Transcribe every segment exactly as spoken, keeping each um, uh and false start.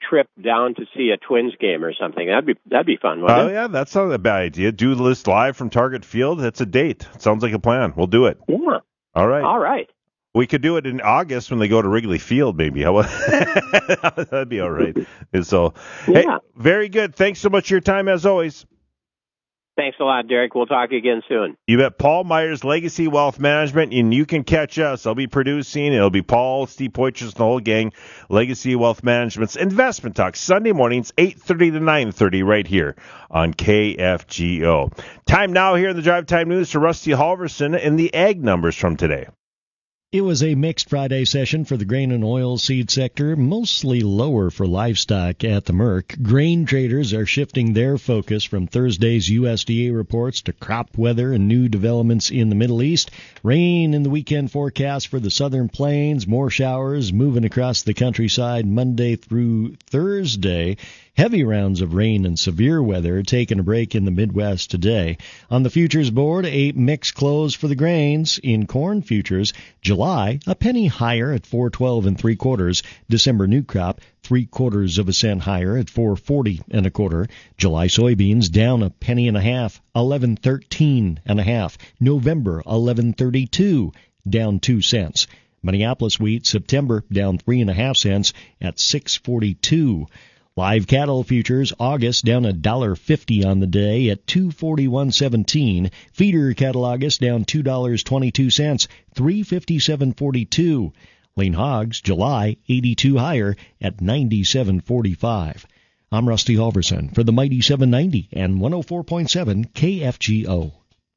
trip down to see a Twins game or something. That'd be that'd be fun, wouldn't Oh, it? yeah, that's not a bad idea. Do this live from Target Field. That's a date. Sounds like a plan. We'll do it. Yeah. All right. All right. We could do it in August when they go to Wrigley Field, maybe. How about that'd be all right. And so, Yeah. hey, very good. Thanks so much for your time, as always. Thanks a lot, Derek. We'll talk again soon. You bet. Paul Myers, Legacy Wealth Management, and you can catch us. I'll be producing. It'll be Paul, Steve Poitras, and the whole gang. Legacy Wealth Management's Investment Talk, Sunday mornings, eight thirty to nine thirty, right here on K F G O. Time now here in the Drive Time News to Rusty Halverson and the ag numbers from today. It was a mixed Friday session for the grain and oilseed sector, mostly lower for livestock at the Merc. Grain traders are shifting their focus from Thursday's U S D A reports to crop weather and new developments in the Middle East. Rain in the weekend forecast for the southern plains, more showers moving across the countryside Monday through Thursday. Heavy rounds of rain and severe weather taking a break in the Midwest today. On the futures board, a mixed close for the grains. In corn futures, July a penny higher at four twelve and three quarters. December new crop three quarters of a cent higher at four forty and a quarter. July soybeans down a penny and a half, eleven thirteen and a half. November eleven thirty-two, down two cents. Minneapolis wheat September down three and a half cents at six forty-two. Live cattle futures, August down one dollar fifty on the day at two forty-one seventeen. Feeder cattle August down two dollars and twenty-two cents, three fifty-seven forty-two. Lean hogs, July eighty-two higher at ninety-seven forty-five. I'm Rusty Halverson for the Mighty seven ninety and one oh four point seven K F G O.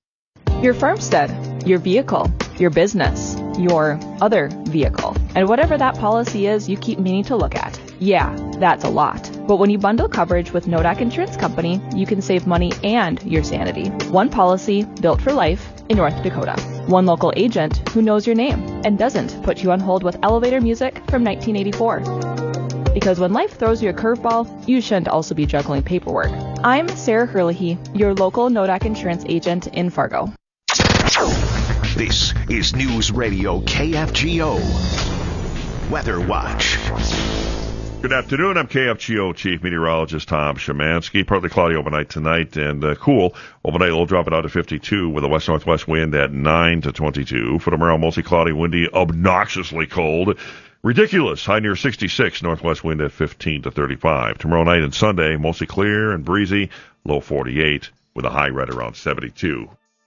Your farmstead, your vehicle, your business, your other vehicle, and whatever that policy is you keep meaning to look at. Yeah, that's a lot. But when you bundle coverage with Nodak Insurance Company, you can save money and your sanity. One policy built for life in North Dakota. One local agent who knows your name and doesn't put you on hold with elevator music from nineteen eighty-four. Because when life throws you a curveball, you shouldn't also be juggling paperwork. I'm Sarah Herlihy, your local Nodak Insurance agent in Fargo. This is News Radio K F G O Weather Watch. Good afternoon. I'm K F G O Chief Meteorologist Tom Szymanski. Partly cloudy overnight tonight and uh, cool. Overnight we'll drop it out to fifty-two with a west-northwest wind at nine to twenty-two. For tomorrow, mostly cloudy, windy, obnoxiously cold. Ridiculous. High near sixty-six. Northwest wind at fifteen to thirty-five. Tomorrow night and Sunday, mostly clear and breezy. Low forty-eight with a high right around seventy-two.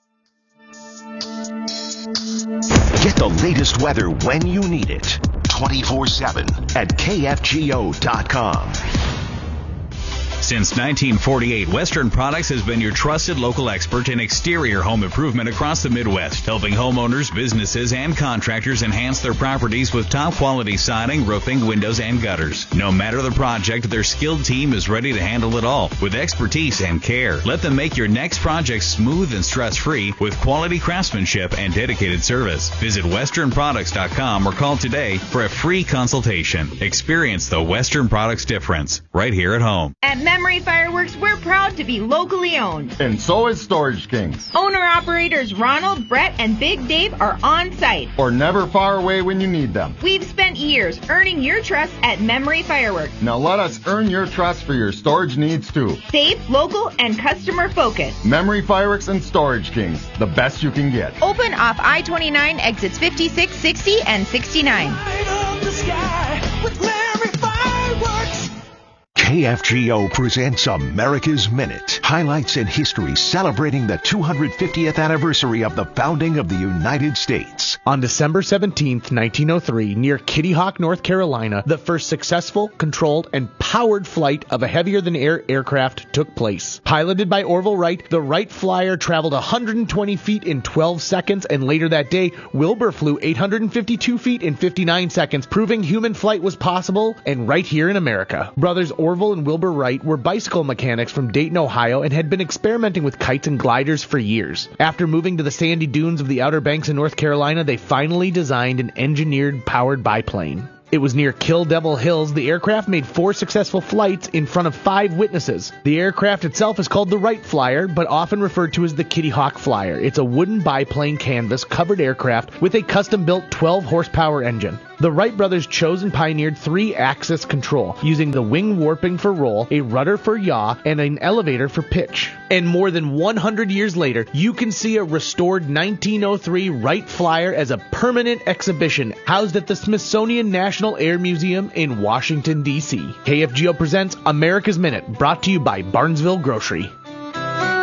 Get the latest weather when you need it. twenty-four seven at K F G O dot com. Since nineteen forty-eight, Western Products has been your trusted local expert in exterior home improvement across the Midwest, helping homeowners, businesses, and contractors enhance their properties with top-quality siding, roofing, windows, and gutters. No matter the project, their skilled team is ready to handle it all with expertise and care. Let them make your next project smooth and stress-free with quality craftsmanship and dedicated service. Visit western products dot com or call today for a free consultation. Experience the Western Products difference right here at home. At Memory Fireworks, we're proud to be locally owned. And so is Storage Kings. Owner-operators Ronald, Brett, and Big Dave are on site. Or never far away when you need them. We've spent years earning your trust at Memory Fireworks. Now let us earn your trust for your storage needs too. Safe, local, and customer focused. Memory Fireworks and Storage Kings, the best you can get. Open off I twenty-nine, exits fifty-six, sixty, and sixty-nine. Light up the sky with Memory Fireworks. K F G O presents America's Minute. Highlights in history celebrating the two hundred fiftieth anniversary of the founding of the United States. On December seventeenth, nineteen oh three, near Kitty Hawk, North Carolina, the first successful, controlled, and powered flight of a heavier-than-air aircraft took place. Piloted by Orville Wright, the Wright Flyer traveled one hundred twenty feet in twelve seconds, and later that day, Wilbur flew eight hundred fifty-two feet in fifty-nine seconds, proving human flight was possible, and right here in America. Brothers Orville and Wilbur Wright were bicycle mechanics from Dayton, Ohio, and had been experimenting with kites and gliders for years. After moving to the sandy dunes of the Outer Banks in North Carolina, they finally designed an engineered, powered biplane. It was near Kill Devil Hills. The aircraft made four successful flights in front of five witnesses. The aircraft itself is called the Wright Flyer, but often referred to as the Kitty Hawk Flyer. It's a wooden biplane canvas covered aircraft with a custom-built twelve horsepower engine. The Wright brothers chose and pioneered three-axis control, using the wing warping for roll, a rudder for yaw, and an elevator for pitch. And more than one hundred years later, you can see a restored nineteen oh three Wright Flyer as a permanent exhibition housed at the Smithsonian National Air Museum in Washington, D C K F G O presents America's Minute, brought to you by Barnesville Grocery.